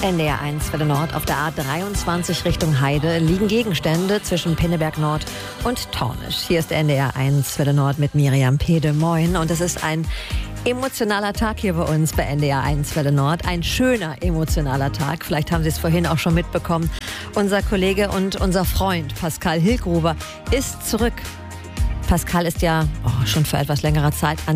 NDR 1 Welle Nord auf der A23 Richtung Heide liegen Gegenstände zwischen Pinneberg Nord und Taunus. Hier ist der NDR 1 Welle Nord mit Miriam Pede. Moin. Und es ist ein emotionaler Tag hier bei uns bei NDR 1 Welle Nord. Ein schöner emotionaler Tag. Vielleicht haben Sie es vorhin auch schon mitbekommen. Unser Kollege und unser Freund Pascal Hilgruber ist zurück. Pascal ist ja schon für etwas längerer Zeit an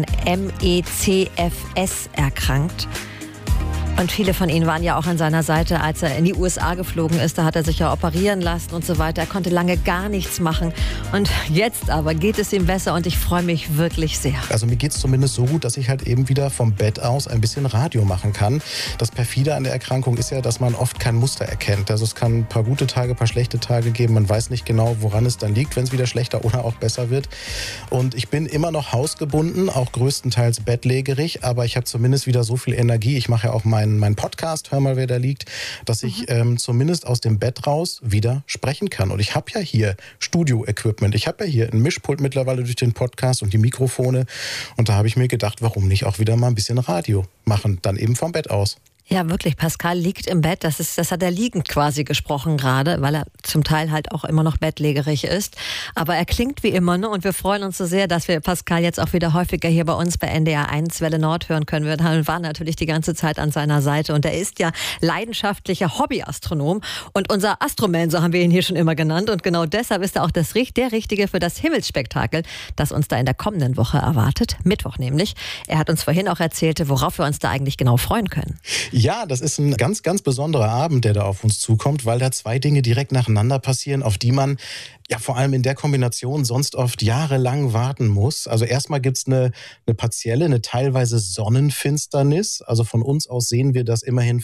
MECFS erkrankt. Und viele von Ihnen waren ja auch an seiner Seite, als er in die USA geflogen ist. Da hat er sich ja operieren lassen und so weiter. Er konnte lange gar nichts machen. Und jetzt aber geht es ihm besser und ich freue mich wirklich sehr. Also mir geht es zumindest so gut, dass ich halt eben wieder vom Bett aus ein bisschen Radio machen kann. Das Perfide an der Erkrankung ist ja, dass man oft kein Muster erkennt. Also es kann ein paar gute Tage, ein paar schlechte Tage geben. Man weiß nicht genau, woran es dann liegt, wenn es wieder schlechter oder auch besser wird. Und ich bin immer noch hausgebunden, auch größtenteils bettlägerig. Aber ich habe zumindest wieder so viel Energie. Ich mache ja auch meinen Podcast, hör mal, wer da liegt, dass ich zumindest aus dem Bett raus wieder sprechen kann. Und ich habe ja hier Studio-Equipment. Ich habe ja hier ein Mischpult mittlerweile durch den Podcast und die Mikrofone. Und da habe ich mir gedacht, warum nicht auch wieder mal ein bisschen Radio machen, dann eben vom Bett aus. Ja, wirklich. Pascal liegt im Bett. Das hat er liegend quasi gesprochen gerade, weil er zum Teil halt auch immer noch bettlägerig ist. Aber er klingt wie immer, ne? Und wir freuen uns so sehr, dass wir Pascal jetzt auch wieder häufiger hier bei uns bei NDR 1 Welle Nord hören können. Wir waren natürlich die ganze Zeit an seiner Seite. Und er ist ja leidenschaftlicher Hobbyastronom. Und unser Astroman, so haben wir ihn hier schon immer genannt. Und genau deshalb ist er auch der Richtige für das Himmelsspektakel, das uns da in der kommenden Woche erwartet. Mittwoch nämlich. Er hat uns vorhin auch erzählt, worauf wir uns da eigentlich genau freuen können. Ja, das ist ein ganz, ganz besonderer Abend, der da auf uns zukommt, weil da zwei Dinge direkt nacheinander passieren, auf die man ja vor allem in der Kombination sonst oft jahrelang warten muss. Also erstmal gibt's eine partielle, eine teilweise Sonnenfinsternis. Also von uns aus sehen wir, dass immerhin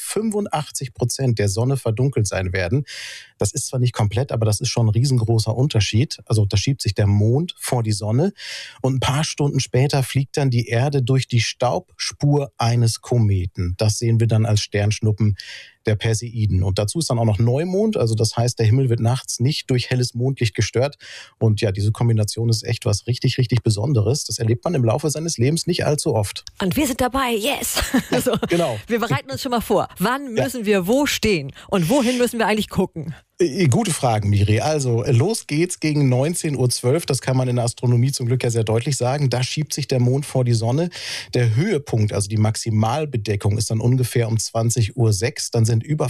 85% der Sonne verdunkelt sein werden. Das ist zwar nicht komplett, aber das ist schon ein riesengroßer Unterschied. Also da schiebt sich der Mond vor die Sonne und ein paar Stunden später fliegt dann die Erde durch die Staubspur eines Kometen. Das sehen wir dann als Sternschnuppen der Perseiden. Und dazu ist dann auch noch Neumond, also das heißt, der Himmel wird nachts nicht durch helles Mondlicht gestört. Und ja, diese Kombination ist echt was richtig, richtig Besonderes. Das erlebt man im Laufe seines Lebens nicht allzu oft. Und wir sind dabei, yes! Also, genau. Wir bereiten uns schon mal vor. Wann müssen wir wo stehen? Und wohin müssen wir eigentlich gucken? Gute Fragen, Miri. Also, los geht's gegen 19.12 Uhr. Das kann man in der Astronomie zum Glück ja sehr deutlich sagen. Da schiebt sich der Mond vor die Sonne. Der Höhepunkt, also die Maximalbedeckung, ist dann ungefähr um 20.06 Uhr. Dann sind über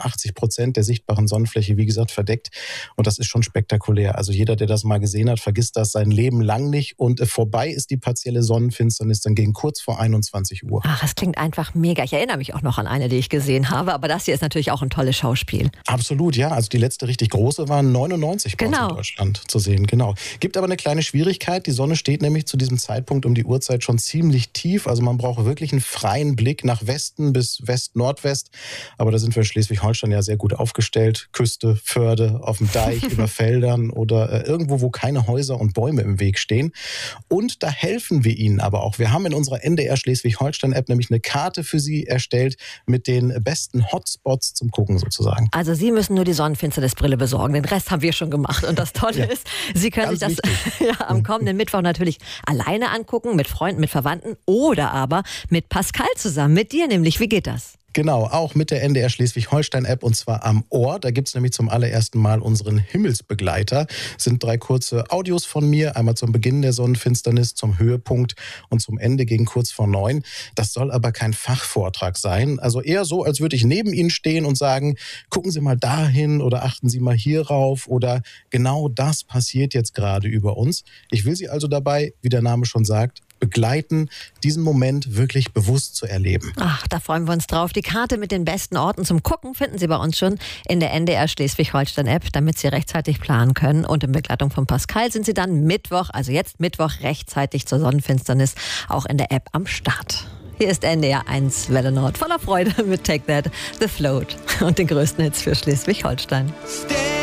85% der sichtbaren Sonnenfläche, wie gesagt, verdeckt. Und das ist schon spektakulär. Also jeder, der das mal gesehen hat, vergisst das sein Leben lang nicht. Und vorbei ist die partielle Sonnenfinsternis dann gegen kurz vor 21 Uhr. Ach, das klingt einfach mega. Ich erinnere mich auch noch an eine, die ich gesehen habe. Aber das hier ist natürlich auch ein tolles Schauspiel. Absolut, ja. Also die letzte richtig große war 99 bei uns in Deutschland zu sehen. Genau. Gibt aber eine kleine Schwierigkeit. Die Sonne steht nämlich zu diesem Zeitpunkt um die Uhrzeit schon ziemlich tief. Also man braucht wirklich einen freien Blick nach Westen bis West-Nordwest. Aber da sind wir in Schleswig-Holstein ja sehr gut aufgestellt. Küste, Förde, auf dem Deich, über Feldern oder irgendwo, wo keine Häuser und Bäume im Weg stehen. Und da helfen wir Ihnen aber auch. Wir haben in unserer NDR Schleswig-Holstein-App nämlich eine Karte für Sie erstellt mit den besten Hotspots zum Gucken sozusagen. Also Sie müssen nur die Sonnenfinsternisbrille besorgen. Den Rest haben wir schon gemacht. Und das Tolle ist, Sie können sich das am kommenden Mittwoch natürlich alleine angucken, mit Freunden, mit Verwandten oder aber mit Pascal zusammen, mit dir nämlich. Wie geht das? Genau, auch mit der NDR Schleswig-Holstein-App und zwar am Ohr. Da gibt's nämlich zum allerersten Mal unseren Himmelsbegleiter. Das sind 3 kurze Audios von mir, einmal zum Beginn der Sonnenfinsternis, zum Höhepunkt und zum Ende gegen kurz vor 9. Das soll aber kein Fachvortrag sein. Also eher so, als würde ich neben Ihnen stehen und sagen, gucken Sie mal dahin oder achten Sie mal hier rauf oder genau das passiert jetzt gerade über uns. Ich will Sie also dabei, wie der Name schon sagt, begleiten, diesen Moment wirklich bewusst zu erleben. Ach, da freuen wir uns drauf. Die Karte mit den besten Orten zum Gucken finden Sie bei uns schon in der NDR Schleswig-Holstein-App, damit Sie rechtzeitig planen können. Und in Begleitung von Pascal sind Sie dann Mittwoch, also jetzt Mittwoch, rechtzeitig zur Sonnenfinsternis, auch in der App am Start. Hier ist NDR 1 Welle Nord voller Freude mit Take That, The Float und den größten Hits für Schleswig-Holstein.